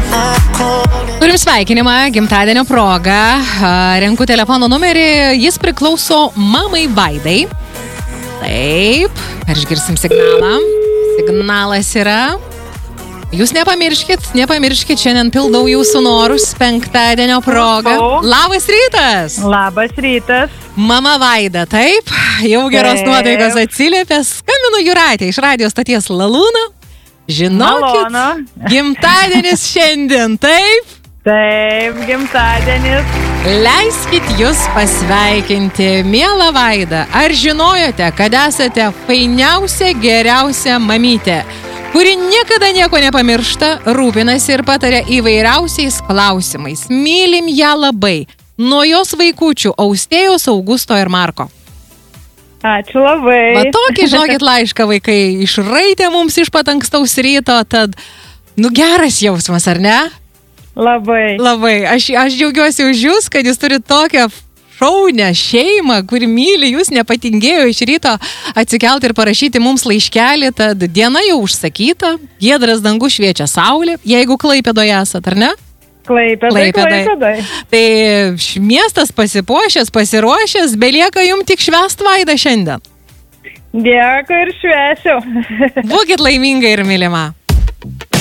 Turim sveikinimą gimtadienio proga. Renku telefono numerį. Jis priklauso mamai Vaidai. Taip. Išgirsim signalą. Signalas yra. Jūs nepamirškit, šiandien pildau jūsų norus penktadienio proga. Labas rytas. Labas rytas. Mama Vaida, taip. Jau geros nuotaikos atsiliepė. Skambinu Jūratė iš radijo stoties Lalūno. Žinokit, gimtadienis šiandien, taip? Taip, gimtadienis. Leiskit jūs pasveikinti, miela Vaida. Ar žinojote, kad esate fainiausia, geriausia mamytė, kuri niekada nieko nepamiršta, rūpinasi ir pataria įvairiausiais klausimais. Mylim ją labai. Nuo jos vaikučių Austėjos, Augusto ir Marko. Ačiū labai. Va tokį, žinokit, laišką vaikai išraitė mums iš pat ankstaus ryto, tad, geras jausmas, ar ne? Labai. Labai. Aš džiaugiuosi už jūs, kad jūs turite tokią šaunę šeimą, kuri myli jūs, nepatingėjo iš ryto atsikelti ir parašyti mums laiškelį, tad diena jau užsakyta, giedras dangus šviečia saulė, jeigu Klaipėdoje esat, ar ne? Klaipėdai. Tai miestas pasipuošęs, pasiruošęs, belieka jums tik švęst Vaidą šiandien. Dėkui ir švęsiu. Būkit laiminga ir mylima.